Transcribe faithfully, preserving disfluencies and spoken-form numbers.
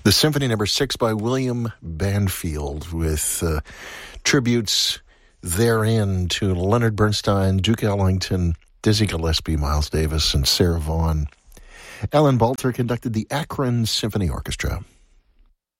The Symphony Number Six by William Banfield, with uh, tributes therein to Leonard Bernstein, Duke Ellington, Dizzy Gillespie, Miles Davis, and Sarah Vaughan. Alan Balter conducted the Akron Symphony Orchestra.